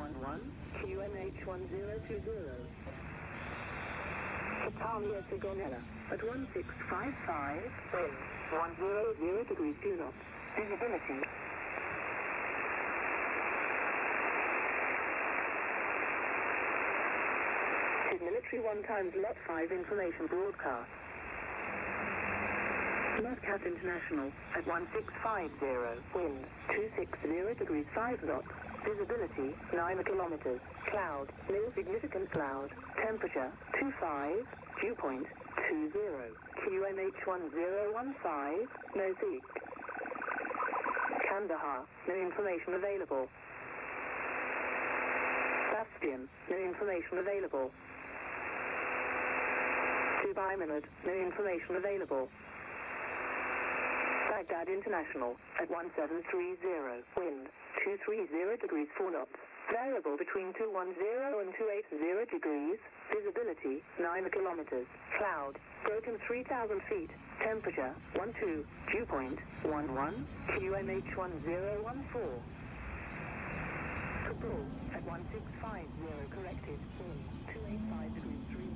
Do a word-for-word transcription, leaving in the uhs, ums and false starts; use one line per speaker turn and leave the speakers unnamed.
one one, Q M H one zero two zero. Italia Sigonella at one six five five, wind one zero zero degrees two knots. Visibility. This is Military One times Lot five information broadcast. Notcat International at one six five zero, wind two six zero degrees five knots. Visibility nine kilometers. Cloud, no significant cloud. Temperature two five. Dew point two zero. Q M H one zero one five. No seek. Kandahar, no information available. Bastion, no information available. Dubai Minute, no information available. Baghdad International at one seven three zero, wind two three zero degrees four knots. Variable between two one zero and two eight zero degrees. Visibility nine kilometers. Cloud broken three thousand feet. Temperature one two. Dew point one one. Q M H one zero one four. Kabul at one six five zero corrected. Wind two eight five degrees three.